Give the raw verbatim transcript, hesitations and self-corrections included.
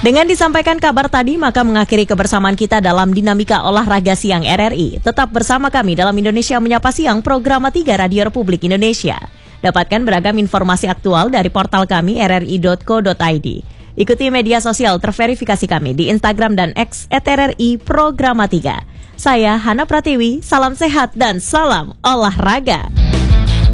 Dengan disampaikan kabar tadi, maka mengakhiri kebersamaan kita dalam Dinamika Olahraga Siang R R I. Tetap bersama kami dalam Indonesia Menyapa Siang, Program tiga Radio Republik Indonesia. Dapatkan beragam informasi aktual dari portal kami r r i dot co dot i d. Ikuti media sosial terverifikasi kami di Instagram dan X at R R I Programa tiga. Saya Hana Pratiwi, salam sehat dan salam olahraga.